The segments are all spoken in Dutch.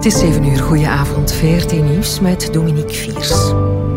Het is 7 uur, goedenavond, VRT Nieuws met Dominique Viers.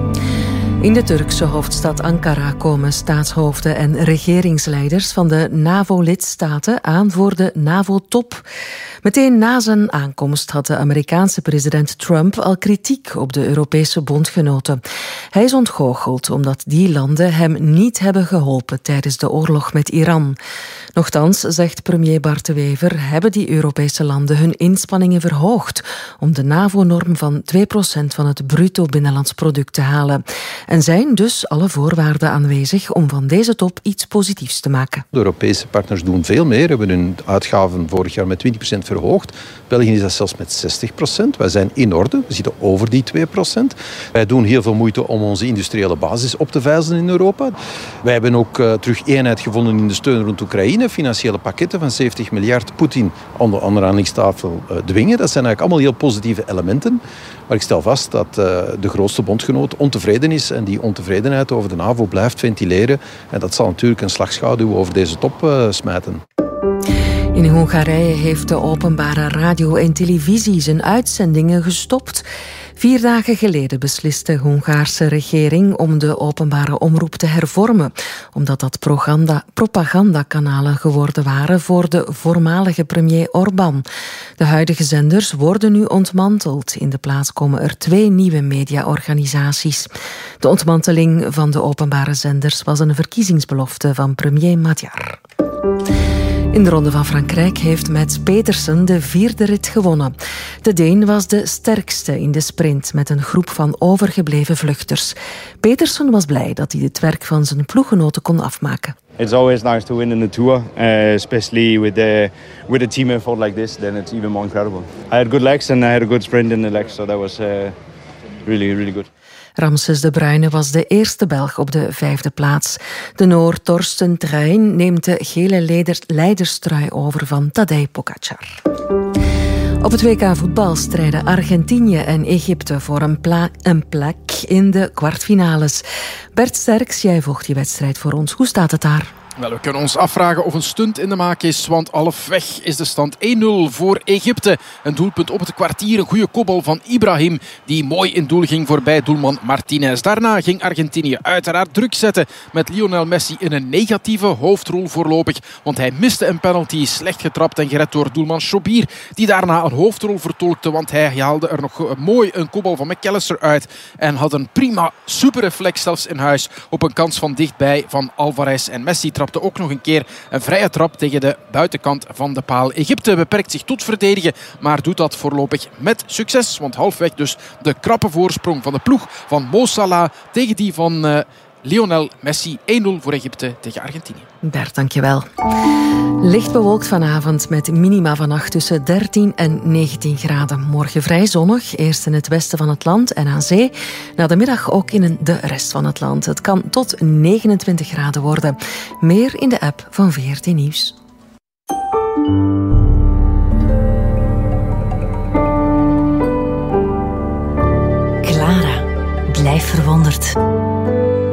In de Turkse hoofdstad Ankara komen staatshoofden en regeringsleiders van de NAVO-lidstaten aan voor de NAVO-top. Meteen na zijn aankomst had de Amerikaanse president Trump al kritiek op de Europese bondgenoten. Hij is ontgoocheld omdat die landen hem niet hebben geholpen tijdens de oorlog met Iran. Nochtans, zegt premier Bart de Wever, hebben die Europese landen hun inspanningen verhoogd om de NAVO-norm van 2% van het bruto binnenlands product te halen. En zijn dus alle voorwaarden aanwezig om van deze top iets positiefs te maken. De Europese partners doen veel meer, hebben hun uitgaven vorig jaar met 20% verhoogd. België is dat zelfs met 60%. Wij zijn in orde, we zitten over die 2%. Wij doen heel veel moeite om onze industriële basis op te vijzelen in Europa. Wij hebben ook terug eenheid gevonden in de steun rond Oekraïne. Financiële pakketten van 70 miljard Poetin aan de onderhandelingstafel dwingen. Dat zijn eigenlijk allemaal heel positieve elementen. Maar ik stel vast dat de grootste bondgenoot ontevreden is en die ontevredenheid over de NAVO blijft ventileren. En dat zal natuurlijk een slagschaduw over deze top smijten. In Hongarije heeft de openbare radio en televisie zijn uitzendingen gestopt. 4 dagen geleden besliste de Hongaarse regering om de openbare omroep te hervormen, omdat dat propagandakanalen geworden waren voor de voormalige premier Orbán. De huidige zenders worden nu ontmanteld. In de plaats komen er 2 nieuwe mediaorganisaties. De ontmanteling van de openbare zenders was een verkiezingsbelofte van premier Magyar. In de Ronde van Frankrijk heeft Mads Pedersen de 4e rit gewonnen. De Deen was de sterkste in de sprint met een groep van overgebleven vluchters. Pedersen was blij dat hij het werk van zijn ploeggenoten kon afmaken. It's always nice to win in the Tour, especially with a team effort like this. Then it's even more incredible. I had good legs and I had a good sprint in the legs, so that was really good. Ramses de Bruyne was de eerste Belg op de 5e plaats. De Noor Torsten Truijn neemt de gele leiderstrui over van Tadej Pogačar. Op het WK voetbal strijden Argentinië en Egypte voor een plek in de kwartfinales. Bert Sterks, jij volgt die wedstrijd voor ons. Hoe staat het daar? Wel, we kunnen ons afvragen of een stunt in de maak is, want halfweg is de stand 1-0 voor Egypte. Een doelpunt op het kwartier, een goede kopbal van Ibrahim, die mooi in doel ging voorbij doelman Martinez. Daarna ging Argentinië uiteraard druk zetten met Lionel Messi in een negatieve hoofdrol voorlopig, want hij miste een penalty, slecht getrapt en gered door doelman Chobir, die daarna een hoofdrol vertolkte, want hij haalde er nog mooi een kopbal van McAllister uit en had een prima superreflex zelfs in huis op een kans van dichtbij van Alvarez. En Messi trapte ook nog een keer een vrije trap tegen de buitenkant van de paal. Egypte beperkt zich tot verdedigen, maar doet dat voorlopig met succes. Want halfweg dus de krappe voorsprong van de ploeg van Mo Salah tegen die van Lionel Messi. 1-0 voor Egypte tegen Argentinië. Bert, dankjewel. Licht bewolkt vanavond met minima vannacht tussen 13 en 19 graden. Morgen vrij zonnig, eerst in het westen van het land en aan zee. Na de middag ook in de rest van het land. Het kan tot 29 graden worden. Meer in de app van VRT Nieuws.